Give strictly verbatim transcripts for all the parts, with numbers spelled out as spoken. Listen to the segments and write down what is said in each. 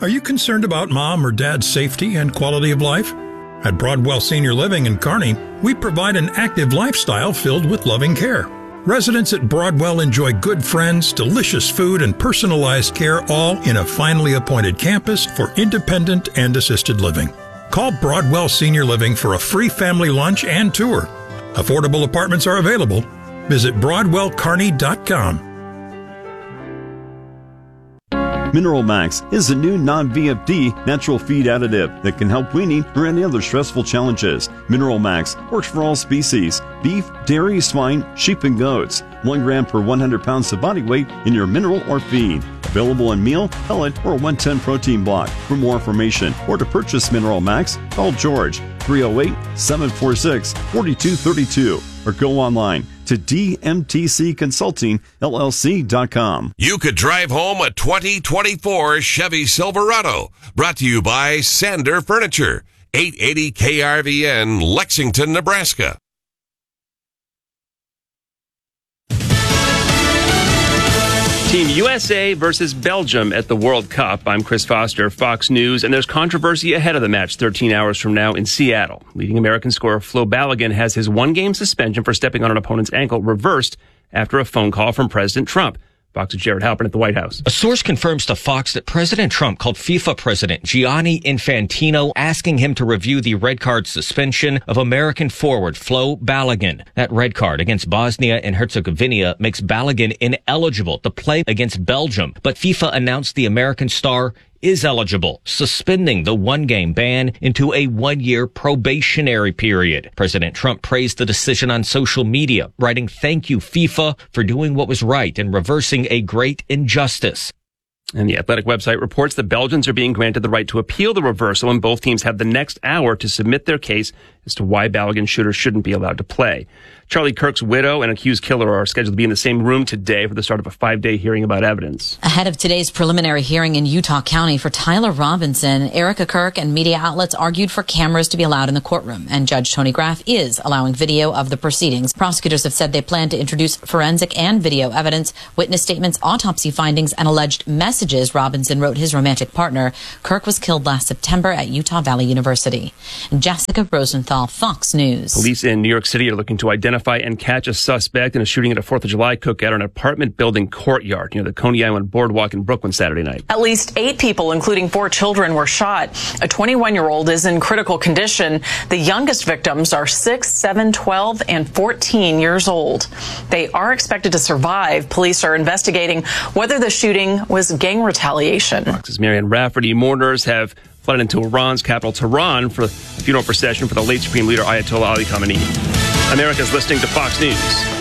Are you concerned about mom or dad's safety and quality of life? At Broadwell Senior Living in Kearney, we provide an active lifestyle filled with loving care. Residents at Broadwell enjoy good friends, delicious food, and personalized care, all in a finely appointed campus for independent and assisted living. Call Broadwell Senior Living for a free family lunch and tour. Affordable apartments are available. Visit broadwell kearney dot com. Mineral Max is a new non-V F D natural feed additive that can help weaning or any other stressful challenges. Mineral Max works for all species: beef, dairy, swine, sheep, and goats. One gram per one hundred pounds of body weight in your mineral or feed. Available in meal, pellet, or one ten protein block. For more information or to purchase Mineral Max, call George three oh eight, seven four six, four two three two or go online to d m t c consulting l l c dot com. You could drive home a twenty twenty-four Chevy Silverado. Brought to you by Sander Furniture. eight eighty K R V N, Lexington, Nebraska. Team U S A versus Belgium at the World Cup. I'm Chris Foster, Fox News, and there's controversy ahead of the match thirteen hours from now in Seattle. Leading American scorer Flo Balogun has his one-game suspension for stepping on an opponent's ankle reversed after a phone call from President Trump. Fox's Jared Halpern at the White House. A source confirms to Fox that President Trump called FIFA President Gianni Infantino asking him to review the red card suspension of American forward Flo Balogun. That red card against Bosnia and Herzegovina makes Balogun ineligible to play against Belgium, but FIFA announced the American star is eligible, suspending the one-game ban into a one-year probationary period. President Trump praised the decision on social media, writing, "Thank you, FIFA, for doing what was right and reversing a great injustice." And the Athletic website reports the Belgians are being granted the right to appeal the reversal, and both teams have the next hour to submit their case as to why Balogun should or shouldn't be allowed to play. Charlie Kirk's widow and accused killer are scheduled to be in the same room today for the start of a five-day hearing about evidence. Ahead of today's preliminary hearing in Utah County for Tyler Robinson, Erica Kirk and media outlets argued for cameras to be allowed in the courtroom, and Judge Tony Graff is allowing video of the proceedings. Prosecutors have said they plan to introduce forensic and video evidence, witness statements, autopsy findings, and alleged messages Robinson wrote his romantic partner. Kirk was killed last September at Utah Valley University. And Jessica Rosenthal, Fox News. Police in New York City are looking to identify and catch a suspect in a shooting at a fourth of July cookout at an apartment building courtyard near the Coney Island Boardwalk in Brooklyn Saturday night. At least eight people, including four children, were shot. A twenty-one-year-old is in critical condition. The youngest victims are six, seven, twelve, and fourteen years old. They are expected to survive. Police are investigating whether the shooting was gang retaliation. Fox's Marianne Rafferty. Mourners have flooded into Iran's capital, Tehran, for the funeral procession for the late Supreme Leader Ayatollah Ali Khamenei. America's listening to Fox News.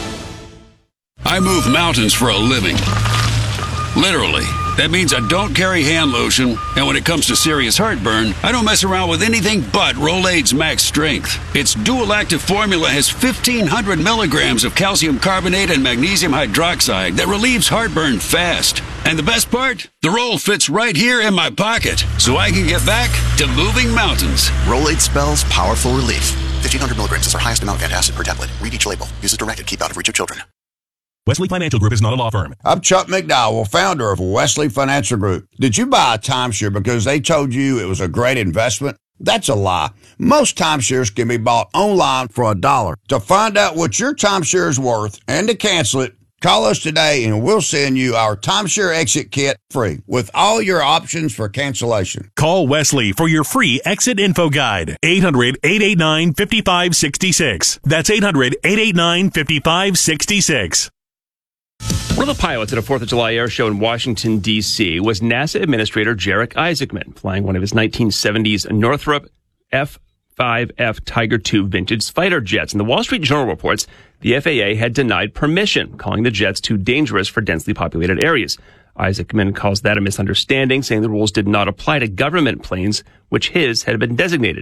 I move mountains for a living. Literally. That means I don't carry hand lotion, and when it comes to serious heartburn, I don't mess around with anything but Rolaids Max Strength. Its dual-active formula has fifteen hundred milligrams of calcium carbonate and magnesium hydroxide that relieves heartburn fast. And the best part? The roll fits right here in my pocket, so I can get back to moving mountains. Rolaids spells powerful relief. fifteen hundred milligrams is our highest amount of antacid per tablet. Read each label. Use as directed. Keep out of reach of children. Wesley Financial Group is not a law firm. I'm Chuck McDowell, founder of Wesley Financial Group. Did you buy a timeshare because they told you it was a great investment? That's a lie. Most timeshares can be bought online for a dollar. To find out what your timeshare is worth and to cancel it, call us today and we'll send you our timeshare exit kit free with all your options for cancellation. Call Wesley for your free exit info guide. eight hundred, eight eight nine, five five six six. That's eight hundred, eight eight nine, five five six six. One of the pilots at a fourth of July air show in Washington, D C was NASA Administrator Jarek Isaacman, flying one of his nineteen seventies Northrop F five F Tiger two vintage fighter jets. And the Wall Street Journal reports the F A A had denied permission, calling the jets too dangerous for densely populated areas. Isaacman calls that a misunderstanding, saying the rules did not apply to government planes, which his had been designated.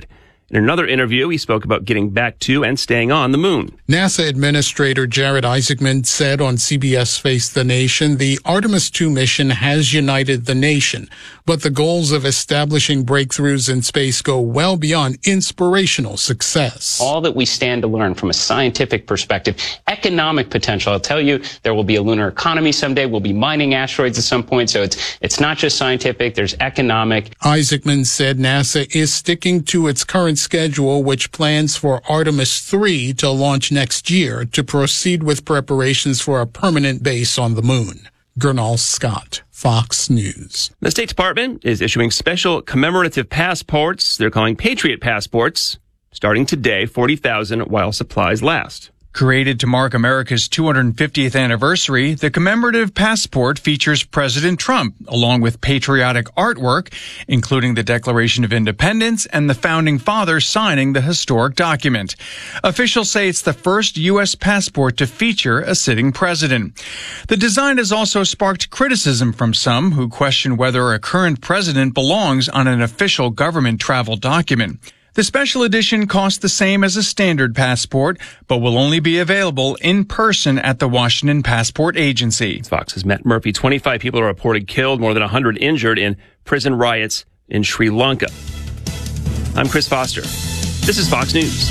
In another interview, he spoke about getting back to and staying on the moon. NASA Administrator Jared Isaacman said on C B S Face the Nation, the Artemis two mission has united the nation, but the goals of establishing breakthroughs in space go well beyond inspirational success. All that we stand to learn from a scientific perspective, economic potential. I'll tell you, there will be a lunar economy someday. We'll be mining asteroids at some point. So it's, it's not just scientific, there's economic. Isaacman said NASA is sticking to its current schedule, which plans for Artemis three to launch next year to proceed with preparations for a permanent base on the moon. Gernal Scott, Fox News. The State Department is issuing special commemorative passports. They're calling Patriot passports. Starting today, forty thousand while supplies last. Created to mark America's two hundred fiftieth anniversary, the commemorative passport features President Trump, along with patriotic artwork, including the Declaration of Independence and the Founding Fathers signing the historic document. Officials say it's the first U S passport to feature a sitting president. The design has also sparked criticism from some who question whether a current president belongs on an official government travel document. The special edition costs the same as a standard passport, but will only be available in person at the Washington Passport Agency. Fox's Matt Murphy. twenty-five people are reported killed, more than one hundred injured in prison riots in Sri Lanka. I'm Chris Foster. This is Fox News.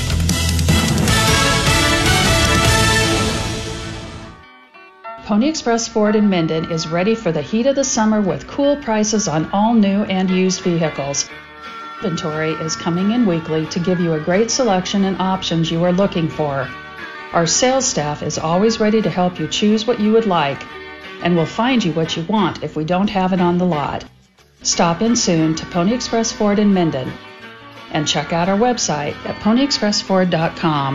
Pony Express Ford in Minden is ready for the heat of the summer with cool prices on all new and used vehicles. Inventory is coming in weekly to give you a great selection and options you are looking for. Our sales staff is always ready to help you choose what you would like, and will find you what you want if we don't have it on the lot. Stop in soon to Pony Express Ford in Minden, and check out our website at pony express ford dot com.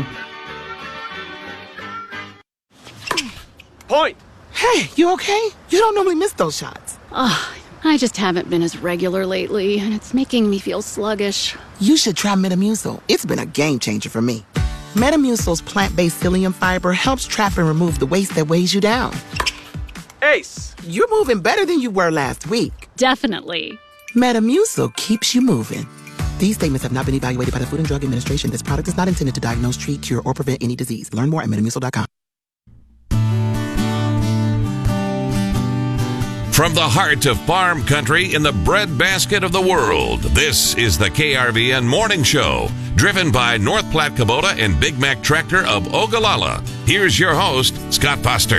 Point! Hey, you okay? You don't normally miss those shots. Ugh. I just haven't been as regular lately, and it's making me feel sluggish. You should try Metamucil. It's been a game changer for me. Metamucil's plant-based psyllium fiber helps trap and remove the waste that weighs you down. Ace! You're moving better than you were last week. Definitely. Metamucil keeps you moving. These statements have not been evaluated by the Food and Drug Administration. This product is not intended to diagnose, treat, cure, or prevent any disease. Learn more at metamucil dot com. From the heart of farm country in the breadbasket of the world, this is the K R V N Morning Show, driven by North Platte Kubota and Big Mac Tractor of Ogallala. Here's your host, Scott Foster.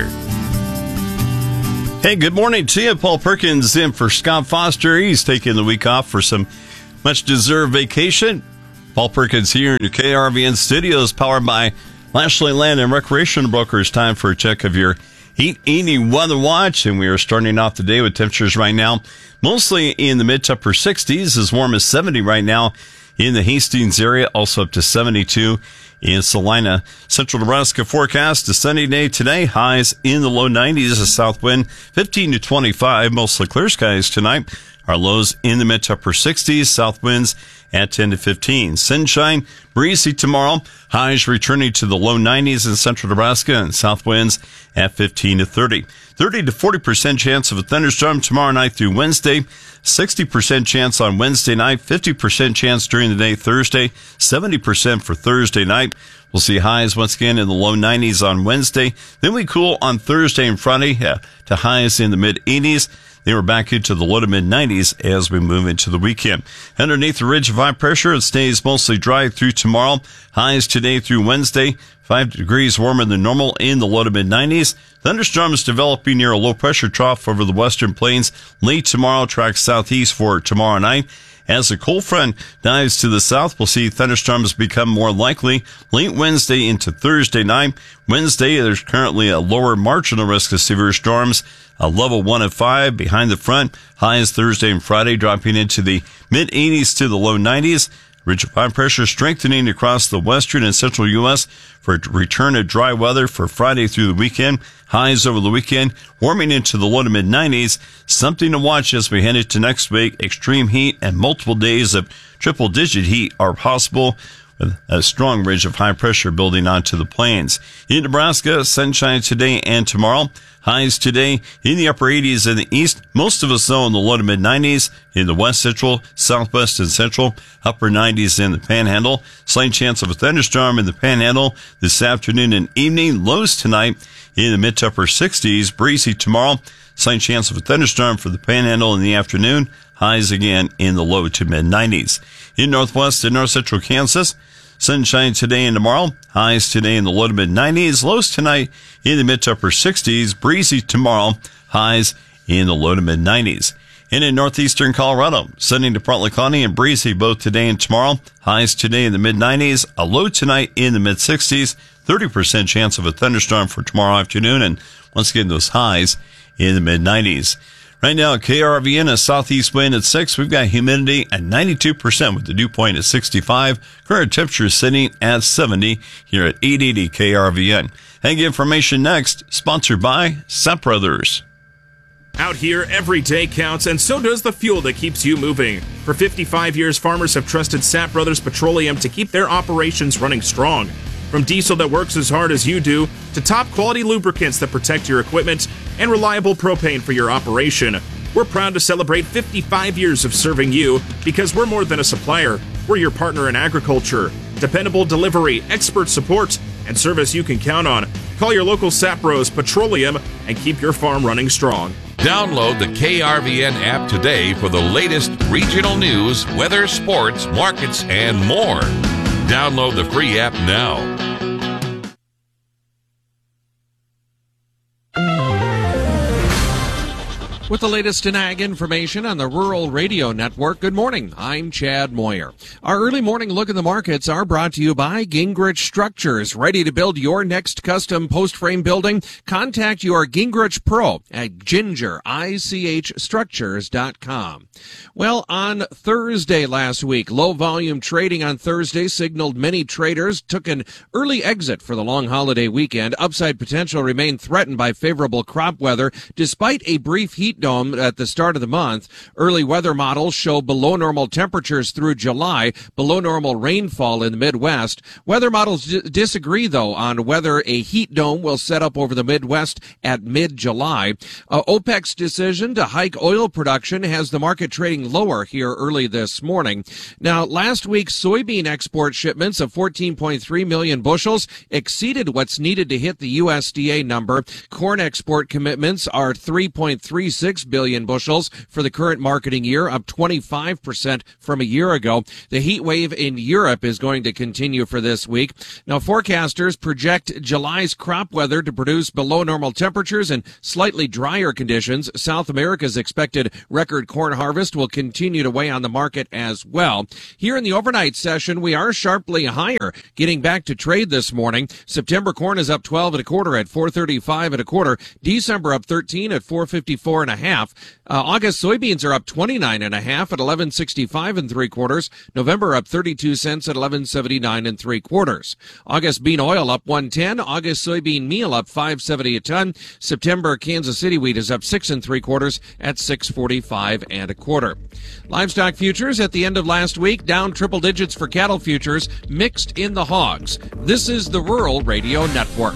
Hey, good morning to you. Paul Perkins in for Scott Foster. He's taking the week off for some much-deserved vacation. Paul Perkins here in the K R V N studios, powered by Lashley Land and Recreation Brokers. Time for a check of your Heat Eating Weather Watch, and we are starting off the day with temperatures right now mostly in the mid to upper sixties, as warm as seventy right now in the Hastings area, also up to seventy-two in Salina. Central Nebraska forecast, a sunny day today, highs in the low nineties, a south wind fifteen to twenty-five, mostly clear skies tonight. Our lows in the mid to upper sixties, south winds at ten to fifteen. Sunshine, breezy tomorrow. Highs returning to the low nineties in central Nebraska, and south winds at fifteen to thirty. thirty to forty percent chance of a thunderstorm tomorrow night through Wednesday. sixty percent chance on Wednesday night. fifty percent chance during the day Thursday. seventy percent for Thursday night. We'll see highs once again in the low nineties on Wednesday. Then we cool on Thursday and Friday uh, to highs in the mid eighties. They were back into the low to mid nineties as we move into the weekend. Underneath the ridge of high pressure, it stays mostly dry through tomorrow. Highs today through Wednesday, five degrees warmer than normal in the low to mid nineties. Thunderstorms developing near a low pressure trough over the western plains late tomorrow, tracks southeast for tomorrow night. As the cold front dives to the south, we'll see thunderstorms become more likely late Wednesday into Thursday night. Wednesday, there's currently a lower marginal risk of severe storms, a level one of five behind the front. Highs Thursday and Friday dropping into the mid eighties to the low nineties. Ridge of high pressure strengthening across the western and central U S for a return of dry weather for Friday through the weekend. Highs over the weekend warming into the low to mid nineties. Something to watch as we head into next week. Extreme heat and multiple days of triple digit heat are possible, with a strong ridge of high pressure building onto the plains. In Nebraska, sunshine today and tomorrow. Highs today in the upper eighties in the east. Most of us, though, in the low to mid nineties in the west central, southwest, and central. Upper nineties in the panhandle. Slight chance of a thunderstorm in the panhandle this afternoon and evening. Lows tonight in the mid to upper sixties. Breezy tomorrow. Slight chance of a thunderstorm for the panhandle in the afternoon. Highs again in the low to mid nineties. In northwest and north central Kansas, sunshine today and tomorrow. Highs today in the low to mid nineties. Lows tonight in the mid to upper sixties. Breezy tomorrow. Highs in the low to mid nineties. And in northeastern Colorado, sunny to partly cloudy and breezy both today and tomorrow. Highs today in the mid nineties. A low tonight in the mid sixties. thirty percent chance of a thunderstorm for tomorrow afternoon. And once again, those highs in the mid nineties. Right now at K R V N, a southeast wind at six. We've got humidity at ninety-two percent with the dew point at sixty-five. Current temperature sitting at seventy here at eight eighty K R V N. Ag information next, sponsored by Sapp Brothers. Out here, every day counts, and so does the fuel that keeps you moving. For fifty-five years, farmers have trusted Sapp Brothers Petroleum to keep their operations running strong. From diesel that works as hard as you do, to top-quality lubricants that protect your equipment, and reliable propane for your operation, we're proud to celebrate fifty-five years of serving you because we're more than a supplier. We're your partner in agriculture. Dependable delivery, expert support, and service you can count on. Call your local Sapp Bros Petroleum and keep your farm running strong. Download the K R V N app today for the latest regional news, weather, sports, markets, and more. Download the free app now. With the latest in ag information on the Rural Radio Network, good morning. I'm Chad Moyer. Our early morning look at the markets are brought to you by Gingrich Structures. Ready to build your next custom post-frame building? Contact your Gingrich Pro at ginger ich structures dot com. Well, on Thursday last week, low-volume trading on Thursday signaled many traders took an early exit for the long holiday weekend. Upside potential remained threatened by favorable crop weather, despite a brief heat dome at the start of the month. Early weather models show below normal temperatures through July, below normal rainfall in the Midwest. Weather models d- disagree, though, on whether a heat dome will set up over the Midwest at mid-July. Uh, OPEC's decision to hike oil production has the market trading lower here early this morning. Now, last week's soybean export shipments of fourteen point three million bushels exceeded what's needed to hit the U S D A number. Corn export commitments are three point three six billion bushels for the current marketing year, up twenty-five percent from a year ago. The heat wave in Europe is going to continue for this week. Now, forecasters project July's crop weather to produce below normal temperatures and slightly drier conditions. South America's expected record corn harvest will continue to weigh on the market as well. Here in the overnight session, we are sharply higher, getting back to trade this morning. September corn is up twelve and a quarter at four thirty-five and a quarter. December up thirteen at four fifty-four and a half. Uh, August soybeans are up twenty-nine and a half at eleven sixty-five and three quarters. November up thirty-two cents at eleven seventy-nine and three quarters. August bean oil up one ten. August soybean meal up five seventy a ton. September Kansas City wheat is up six and three quarters at six forty-five and a quarter. Livestock futures at the end of last week down triple digits for cattle futures, mixed in the hogs. This is the Rural Radio Network.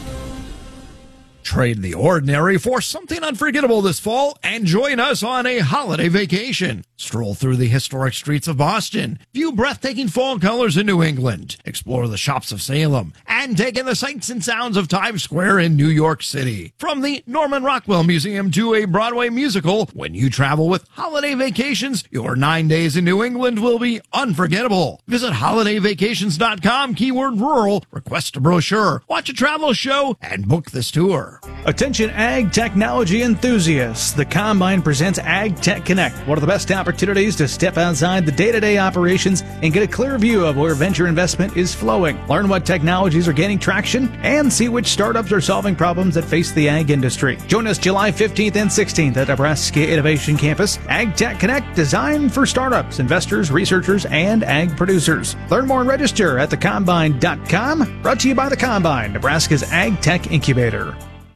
Trade the ordinary for something unforgettable this fall and join us on a holiday vacation. Stroll through the historic streets of Boston, view breathtaking fall colors in New England, explore the shops of Salem, and take in the sights and sounds of Times Square in New York City. From the Norman Rockwell Museum to a Broadway musical, when you travel with Holiday Vacations, your nine days in New England will be unforgettable. Visit holiday vacations dot com, keyword rural, request a brochure, watch a travel show, and book this tour. Attention ag technology enthusiasts. The Combine presents Ag Tech Connect, one of the best opportunities to step outside the day-to-day operations and get a clear view of where venture investment is flowing. Learn what technologies are gaining traction and see which startups are solving problems that face the ag industry. Join us July fifteenth and sixteenth at Nebraska Innovation Campus. Ag Tech Connect, designed for startups, investors, researchers, and ag producers. Learn more and register at the combine dot com. Brought to you by the Combine, Nebraska's Ag Tech Incubator.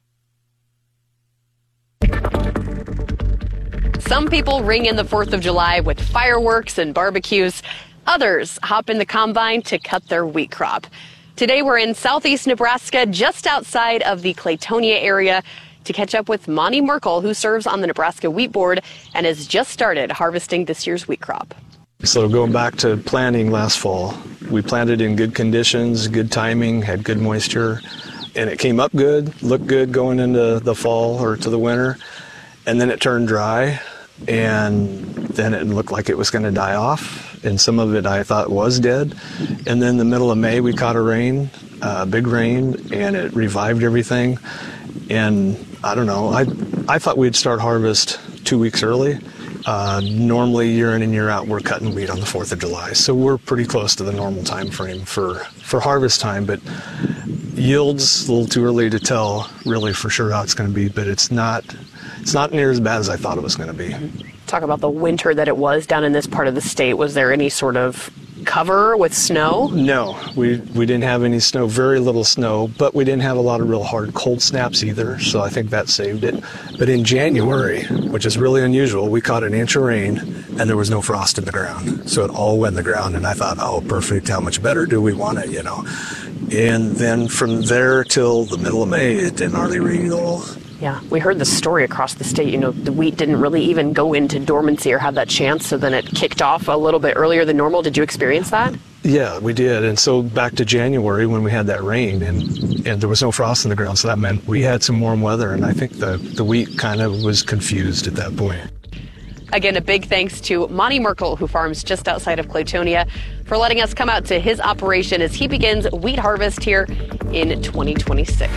Some people ring in the fourth of July with fireworks and barbecues. Others hop in the combine to cut their wheat crop. Today we're in southeast Nebraska, just outside of the Claytonia area. to catch up with Monty Merkel, who serves on the Nebraska Wheat Board and has just started harvesting this year's wheat crop. So going back to planting last fall, we planted in good conditions, good timing, had good moisture, and it came up good, looked good going into the fall or to the winter, and then it turned dry, and then it looked like it was going to die off, and some of it I thought was dead. And then the middle of May we caught a rain, a big rain, and it revived everything. And I don't know, I I thought we'd start harvest two weeks early. Uh, normally, year in and year out, we're cutting wheat on the fourth of July, so we're pretty close to the normal time frame for, for harvest time. But yields, a little too early to tell really for sure how it's going to be, but it's not it's not near as bad as I thought it was going to be. Talk about the winter that it was down in this part of the state. Was there any sort of cover with snow? No, we we didn't have any snow, very little snow, but we didn't have a lot of real hard cold snaps either, so I think that saved it. But in January, which is really unusual, we caught an inch of rain and there was no frost in the ground. So it all went in the ground, and I thought, oh, perfect, how much better do we want it, you know? And then from there till the middle of May, it didn't hardly rain at all. Yeah, we heard the story across the state. You know, the wheat didn't really even go into dormancy or have that chance, so then it kicked off a little bit earlier than normal. Did you experience that? Yeah, we did. And so back to January when we had that rain and, and there was no frost in the ground, so that meant we had some warm weather, and I think the, the wheat kind of was confused at that point. Again, a big thanks to Monty Merkel, who farms just outside of Claytonia, for letting us come out to his operation as he begins wheat harvest here in twenty twenty-six.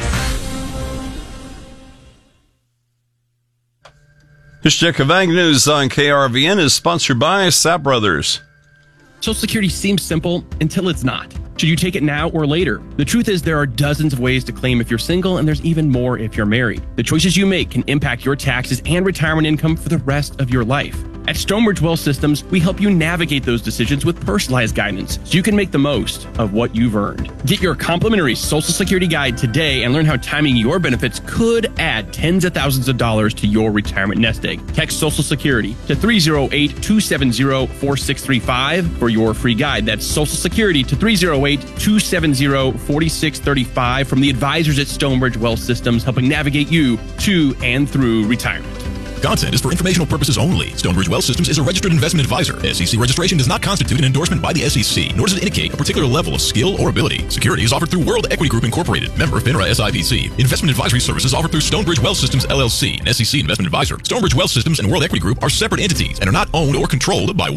This check of Ag News on K R V N is sponsored by Sapp Brothers. Social Security seems simple until it's not. Should you take it now or later? The truth is there are dozens of ways to claim if you're single, and there's even more if you're married. The choices you make can impact your taxes and retirement income for the rest of your life. At Stonebridge Wealth Systems, we help you navigate those decisions with personalized guidance so you can make the most of what you've earned. Get your complimentary Social Security guide today and learn how timing your benefits could add tens of thousands of dollars to your retirement nest egg. Text Social Security to three oh eight, two seven oh, four six three five for your free guide. That's Social Security to three oh eight, two seven oh, four six three five from the advisors at Stonebridge Wealth Systems, helping navigate you to and through retirement. Content is for informational purposes only. Stonebridge Wealth Systems is a registered investment advisor. S E C registration does not constitute an endorsement by the S E C, nor does it indicate a particular level of skill or ability. Securities offered through World Equity Group Incorporated, member FINRA S I P C. Investment advisory services offered through Stonebridge Wealth Systems L L C, an S E C investment advisor. Stonebridge Wealth Systems and World Equity Group are separate entities and are not owned or controlled by